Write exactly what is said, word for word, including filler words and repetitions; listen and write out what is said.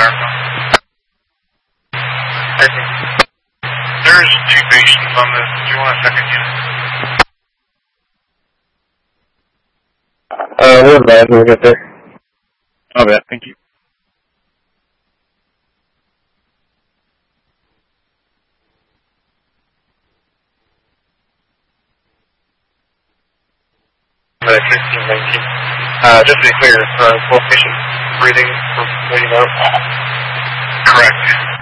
America. There's two patients on this. Do you want a second unit? Uh, we're advised when we get there. Oh, yeah, thank you. fifteen nineteen. Uh, just to be clear, uh, both patients breathing from what you know? Correct.